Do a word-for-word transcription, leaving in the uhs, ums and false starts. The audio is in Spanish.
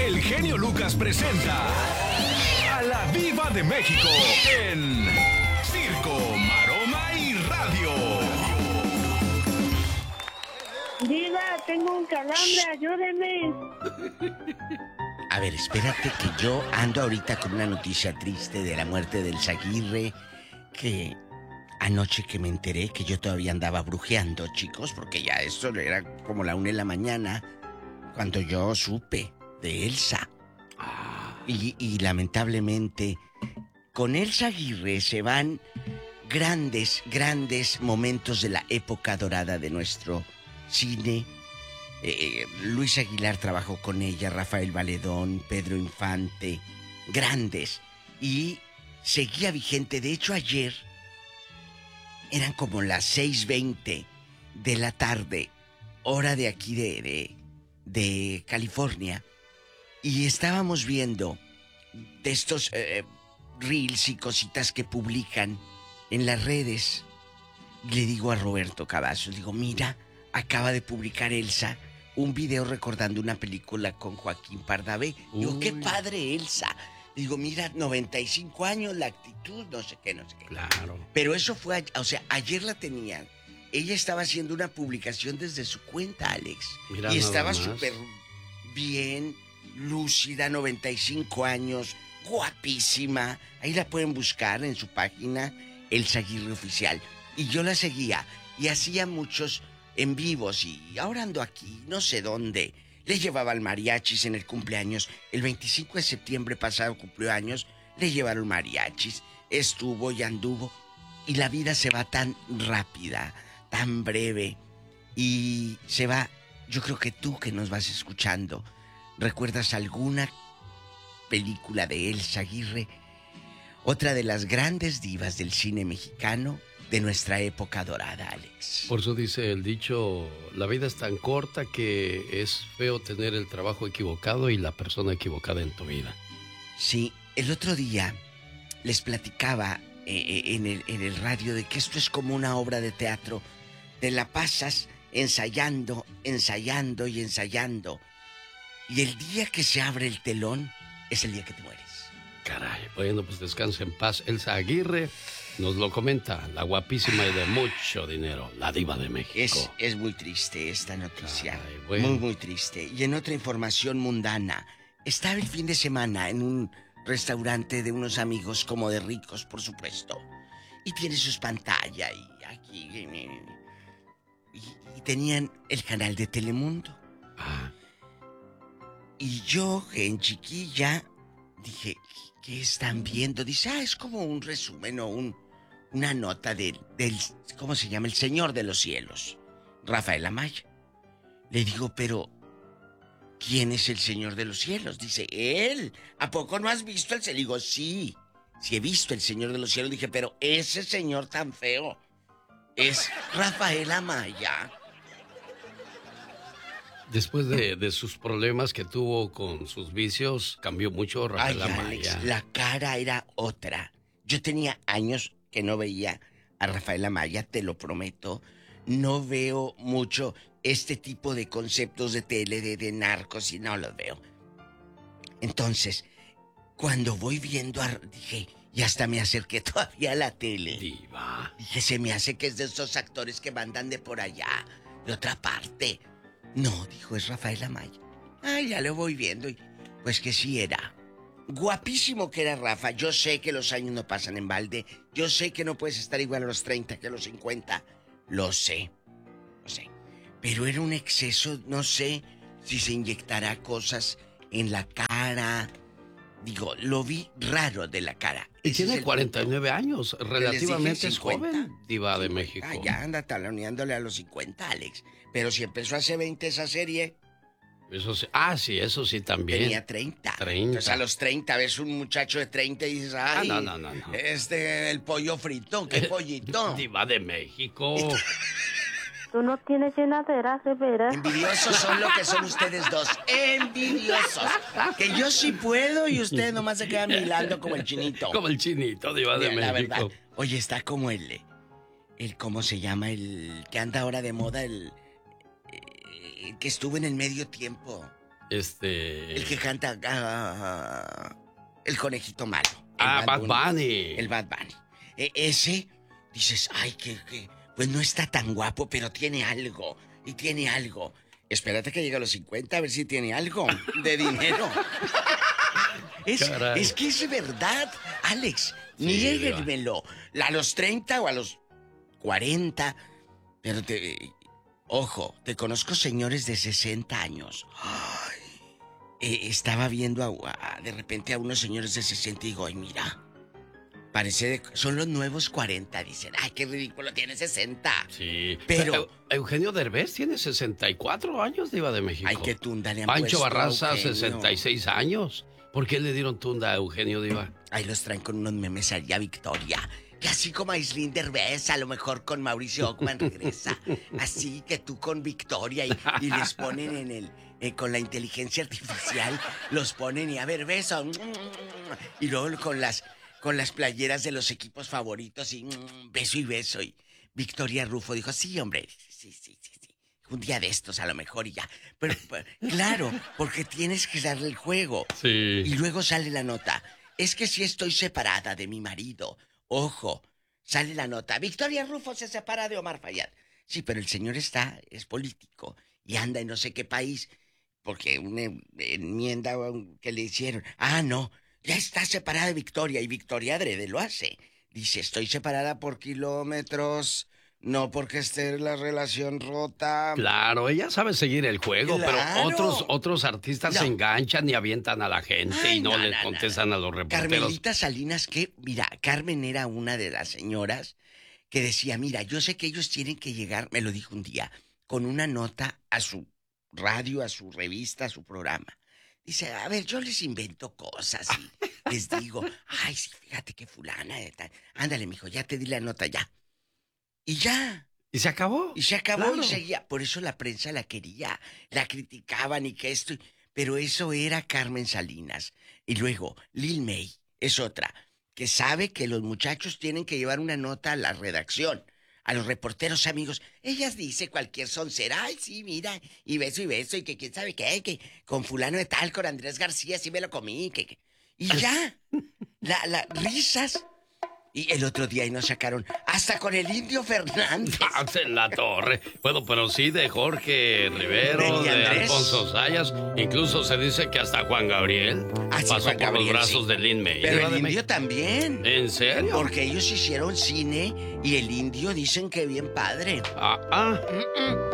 el genio Lucas presenta a la Diva de México en Circo, Maroma y Radio. Diva, tengo un calambre, ayúdeme. A ver, espérate que yo ando ahorita con una noticia triste de la muerte del Aguirre, que anoche que me enteré que yo todavía andaba brujeando, chicos, porque ya esto era como la una de la mañana cuando yo supe de Elsa. Y, y lamentablemente con Elsa Aguirre se van grandes, grandes momentos de la época dorada de nuestro cine. Eh, Luis Aguilar trabajó con ella, Rafael Valedón, Pedro Infante, grandes. Y seguía vigente. De hecho, ayer eran como las seis veinte de la tarde, hora de aquí de, de, de California. Y estábamos viendo de estos eh, reels y cositas que publican en las redes. Y le digo a Roberto Cavazos, digo, mira, acaba de publicar Elsa un video recordando una película con Joaquín Pardavé. Digo, qué padre Elsa. Digo, mira, noventa y cinco años, la actitud, no sé qué, no sé qué. Claro. Pero eso fue, o sea, ayer la tenían. Ella estaba haciendo una publicación desde su cuenta, Alex. Mira, y estaba nada más. súper bien, lúcida, noventa y cinco años, guapísima. Ahí la pueden buscar en su página, Elsa Aguirre Oficial. Y yo la seguía y hacía muchos en vivos y ahora ando aquí, no sé dónde. Le llevaba al mariachis en el cumpleaños. El veinticinco de septiembre pasado cumplió años. Le llevaron mariachis. Estuvo y anduvo. Y la vida se va tan rápida, tan breve. Y se va, yo creo que tú que nos vas escuchando, ¿recuerdas alguna película de Elsa Aguirre? Otra de las grandes divas del cine mexicano de nuestra época dorada, Alex. Por eso dice el dicho, la vida es tan corta que es feo tener el trabajo equivocado y la persona equivocada en tu vida. Sí, el otro día les platicaba eh, en, el, en el radio de que esto es como una obra de teatro. Te la pasas ensayando, ensayando y ensayando. Y el día que se abre el telón es el día que te mueres. Caray, bueno, pues descansa en paz. Elsa Aguirre nos lo comenta, la guapísima y de mucho dinero, la diva de México. Es, es muy triste esta noticia. Caray, bueno. Muy, muy triste. Y en otra información mundana, estaba el fin de semana en un restaurante de unos amigos como de ricos, por supuesto. Y tiene sus pantallas y aquí... Y, y tenían el canal de Telemundo. Ah. Y yo, en chiquilla, dije, ¿qué están viendo? Dice, ah, es como un resumen o un, una nota del, del, ¿cómo se llama? El Señor de los Cielos, Rafael Amaya. Le digo, pero, ¿quién es el Señor de los Cielos? Dice, él. ¿A poco no has visto el? Le digo, sí, sí he visto el Señor de los Cielos. Dije, pero ese señor tan feo es Rafael Amaya. Después de, de sus problemas que tuvo con sus vicios, cambió mucho Rafael Ay, Amaya. Alex, la cara era otra. Yo tenía años que no veía a Rafael Amaya, te lo prometo. No veo mucho este tipo de conceptos de tele, de, de narcos, y no los veo. Entonces, cuando voy viendo, a, dije, y hasta me acerqué todavía a la tele. Diva. Dije, se me hace que es de esos actores que mandan de por allá, de otra parte. No, dijo, es Rafael Amaya. Ay, ya lo voy viendo. Y pues que sí era. Guapísimo que era Rafa. Yo sé que los años no pasan en balde. Yo sé que no puedes estar igual a los treinta que a los cincuenta. Lo sé. Lo sé. Pero era un exceso, no sé si se inyectará cosas en la cara. Digo, lo vi raro de la cara. Y Ese tiene es el cuarenta y punto. nueve años, relativamente es cincuenta. joven, diva de México. Ah, ya anda taloneándole a los cincuenta, Alex. Pero si empezó hace veinte esa serie, Eso sí, ah, sí, eso sí también. tenía treinta. treinta. Entonces a los treinta ves un muchacho de treinta y dices, ay, Ah, no, no, no, no. este, el pollo frito, qué pollito. Diva de México. Tú no tienes llenadera, de veras. Envidiosos son lo que son ustedes dos. Envidiosos. Que yo sí puedo y ustedes nomás se quedan milando como el chinito. Como el chinito, diva de La México. verdad. Oye, está como el, el, ¿cómo se llama? El que anda ahora de moda, el, el que estuvo en el medio tiempo. Este... El que canta... Uh, el conejito malo. El Ah, Bad Bunny. Bunny. El Bad Bunny. E ese, dices, ay, que, que... Pues no está tan guapo, pero tiene algo. Y tiene algo. Espérate que llegue a los cincuenta a ver si tiene algo de dinero. es, es que es verdad, Alex. Sí, niéguenmelo. A los treinta o a los cuarenta. Pero te... Ojo, te conozco señores de sesenta años. Ay, eh, estaba viendo a, a, de repente a unos señores de sesenta y digo, ay, mira... Parece de, son los nuevos cuarenta, dicen. Ay, qué ridículo, tiene sesenta. Sí. Pero... Eugenio Derbez tiene sesenta y cuatro años, Diva de México. Ay, qué tunda le han Pancho puesto Barraza, sesenta y seis años. ¿Por qué le dieron tunda a Eugenio, Diva? Ahí los traen con unos memes allá, Victoria. Que así como Aislinn Derbez, a lo mejor con Mauricio Ockman regresa. Así que tú con Victoria y, y les ponen en el... Eh, con la inteligencia artificial, los ponen y a ver, beso. Y luego con las... con las playeras de los equipos favoritos y mmm, beso y beso. Y Victoria Rufo dijo, sí, hombre, sí, sí, sí, sí. Un día de estos a lo mejor y ya. Pero, pero claro, porque tienes que darle el juego. Sí. Y luego sale la nota. Es que si estoy separada de mi marido. Ojo, sale la nota. Victoria Rufo se separa de Omar Fayad. Sí, pero el señor está, es político y anda en no sé qué país. Porque una enmienda que le hicieron. Ah, no. Ya está separada de Victoria y Victoria adrede lo hace. Dice, estoy separada por kilómetros, no porque esté la relación rota. Claro, ella sabe seguir el juego, claro. Pero otros otros artistas no. se enganchan y avientan a la gente. Ay, y no, no les no, contestan no. a los reporteros. Carmelita Salinas, que, mira, Carmen era una de las señoras que decía, mira, yo sé que ellos tienen que llegar, me lo dijo un día, con una nota a su radio, a su revista, a su programa. Dice, a ver, yo les invento cosas y les digo, ay, sí, fíjate que fulana de tal. Ándale, mijo, ya te di la nota, ya. Y ya. Y se acabó. Y se acabó claro. y seguía. Por eso la prensa la quería, la criticaban y que esto... Pero eso era Carmen Salinas. Y luego, Lil May es otra, que sabe que los muchachos tienen que llevar una nota a la redacción. A los reporteros amigos, ellas dice cualquier soncera, ay, sí, mira, y beso y beso, y que quién sabe qué, que con fulano de tal, con Andrés García, sí me lo comí, que, que... y ya, la, la, risas. Y el otro día ahí nos sacaron hasta con el Indio Fernández. En la torre. Bueno, pero sí de Jorge Rivero, de, de Alfonso Sayas. Incluso se dice que hasta Juan Gabriel ah, sí, pasó Juan por Gabriel, los brazos sí. de Lin May. Pero el Indio también. ¿En serio? Porque ellos hicieron cine y el Indio dicen que bien padre. Ah, ah. Mm-mm.